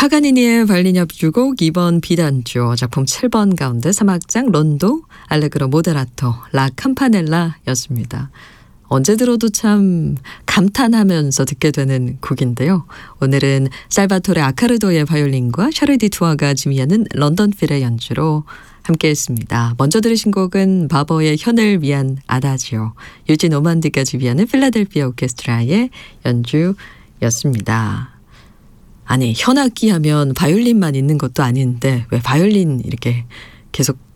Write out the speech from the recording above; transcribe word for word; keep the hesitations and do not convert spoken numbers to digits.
파가니니의 바이올린 협주곡 이 번 비단주, 작품 칠 번 가운데 삼 악장 론도, 알레그로 모데라토, 라 캠파넬라였습니다. 언제 들어도 참 감탄하면서 듣게 되는 곡인데요. 오늘은 살바토레 아카르도의 바이올린과 샤르디 투아가 지휘하는 런던 필의 연주로 함께했습니다. 먼저 들으신 곡은 바버의 현을 위한 아다지오, 유진 오만디가 지휘하는 필라델피아 오케스트라의 연주였습니다. 아니, 현악기 하면 바이올린만 있는 것도 아닌데 왜 바이올린 이렇게 계속